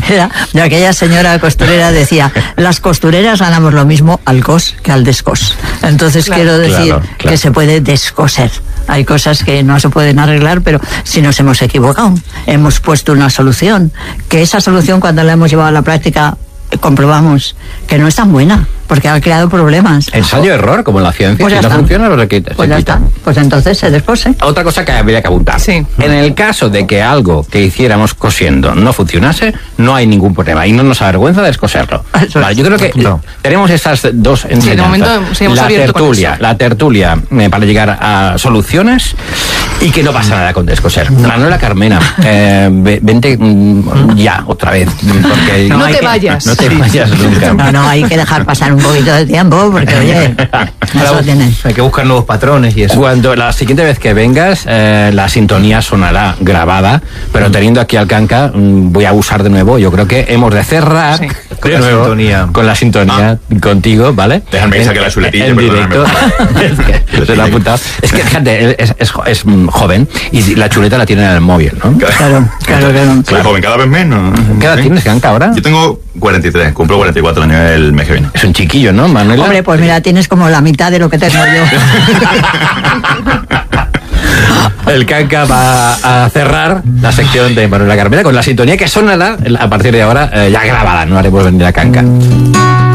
costurera, de aquella señora costurera decía, las costureras ganamos lo mismo al cos que al descos. Entonces quiero decir que se puede descoser. Hay cosas que no se pueden arreglar, pero si nos hemos equivocado, hemos puesto una solución, que esa solución cuando la hemos llevado a la práctica comprobamos que no es tan buena, porque ha creado problemas. Ensayo-error, como en la ciencia. Pues si no funciona, lo requita. Pues ya está. Pues entonces se descose. Otra cosa que habría que apuntar. Sí. En el caso de que algo que hiciéramos cosiendo no funcionase, no hay ningún problema y no nos avergüenza descoserlo. Vale, yo creo que tenemos estas dos enseñanzas. Sí, de momento sí hemos abierto con eso. La tertulia para llegar a soluciones y que no pasa nada con descoser. Manuela Carmena, vente ya, otra vez. Porque no te vayas. No te vayas nunca. No, hay que dejar pasar un poquito de tiempo, porque oye, eso tiene. Hay que buscar nuevos patrones y eso. Cuando la siguiente vez que vengas, la sintonía sonará grabada, pero teniendo aquí al Canca, voy a abusar de nuevo. Yo creo que hemos de cerrar con la sintonía contigo, ¿vale? Déjame que saque la chuletilla. En directo. Se lo he apuntado. Es que, fíjate, es joven y la chuleta la tiene en el móvil, ¿no? Claro. Soy joven, cada vez menos. ¿Qué edad tienes, Canca, ahora? Yo tengo 43, cumplo 44 años el mes que viene. Es un chiquillo, ¿no, Manuela? Hombre, pues mira, tienes como la mitad de lo que tengo yo. El Canca va a cerrar la sección de Manuela Carmena con la sintonía que sonará a partir de ahora ya grabada, no haremos venir a Canca.